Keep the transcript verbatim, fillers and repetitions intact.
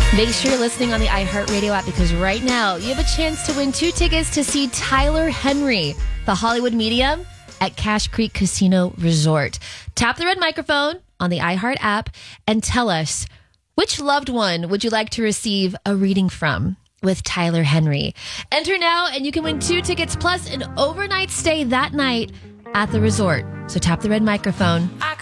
Make sure you're listening on the iHeartRadio app because right now you have a chance to win two tickets to see Tyler Henry, the Hollywood medium, at Cache Creek Casino Resort. Tap the red microphone on the iHeart app and tell us, which loved one would you like to receive a reading from with Tyler Henry? Enter now and you can win two tickets plus an overnight stay that night at the resort. So tap the red microphone.